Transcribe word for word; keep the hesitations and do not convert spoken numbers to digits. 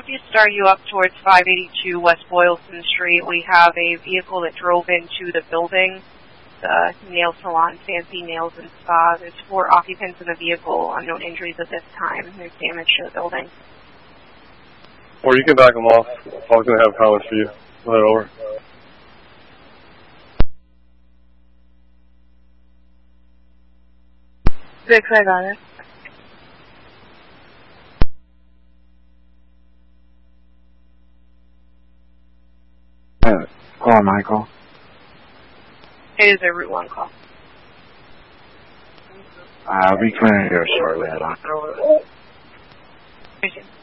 Southeast Star you up towards five eighty-two West Boylston Street. We have a vehicle that drove into the building, the nail salon, Fancy Nails and Spa. There's four occupants in the vehicle, unknown injuries at this time. There's damage to the building. Or you can back them off. I was going to have comments for you. Let it over. Six, I got it. Uh, call Michael. It is a Route one call. I'll be clearing here shortly. I don't know. Thank you.